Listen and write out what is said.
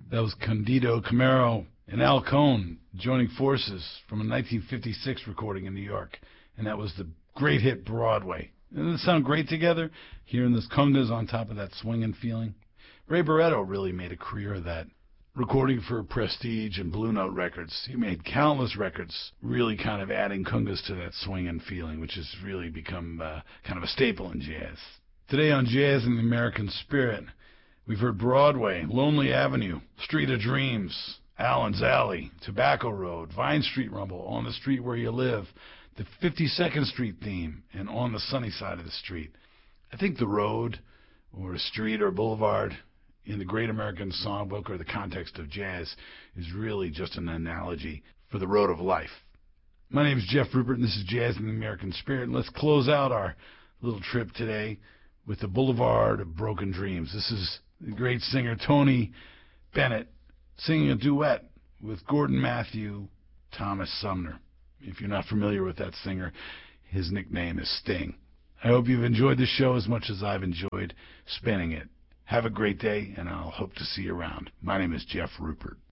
That was Candido Camero and Al Cohn joining forces from a 1956 recording in New York. And that was the great hit Broadway. Doesn't it sound great together? Hearing those congas on top of that swinging feeling. Ray Barretto really made a career of that. Recording for Prestige and Blue Note Records. He made countless records really kind of adding congas to that swinging feeling, which has really become kind of a staple in jazz. Today on Jazz in the American Spirit, we've heard Broadway, Lonely Avenue, Street of Dreams, Allen's Alley, Tobacco Road, Vine Street Rumble, On the Street Where You Live, the 52nd Street theme, and On the Sunny Side of the Street. I think the road, or a street or boulevard, in the Great American Songbook or the context of jazz, is really just an analogy for the road of life. My name is Jeff Rupert, and this is Jazz in the American Spirit. And let's close out our little trip today with the Boulevard of Broken Dreams. This is the great singer Tony Bennett singing a duet with Gordon Matthew, Thomas Sumner. If you're not familiar with that singer, his nickname is Sting. I hope you've enjoyed the show as much as I've enjoyed spinning it. Have a great day, and I'll hope to see you around. My name is Jeff Rupert.